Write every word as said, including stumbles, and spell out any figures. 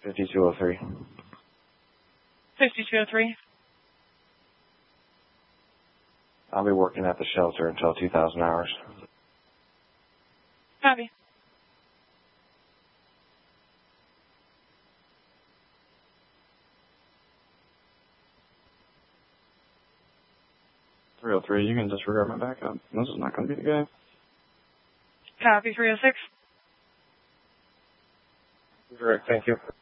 fifty-two oh three. fifty-two oh three. I'll be working at the shelter until two thousand hours. Copy. three oh three, you can disregard my backup. This is not going to be the guy. Copy, three oh six. Correct, thank you.